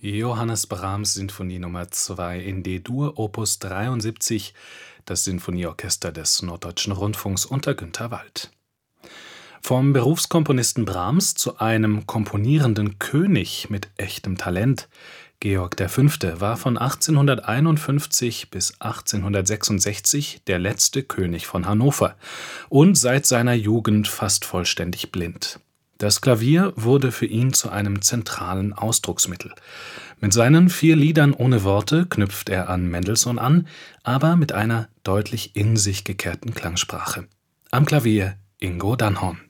Johannes Brahms Sinfonie Nummer 2 in D-Dur, Opus 73, das Sinfonieorchester des Norddeutschen Rundfunks unter Günter Wald. Vom Berufskomponisten Brahms zu einem komponierenden König mit echtem Talent. Georg V. war von 1851 bis 1866 der letzte König von Hannover und seit seiner Jugend fast vollständig blind. Das Klavier wurde für ihn zu einem zentralen Ausdrucksmittel. Mit seinen 4 Liedern ohne Worte knüpft er an Mendelssohn an, aber mit einer deutlich in sich gekehrten Klangsprache. Am Klavier Ingo Dannhorn.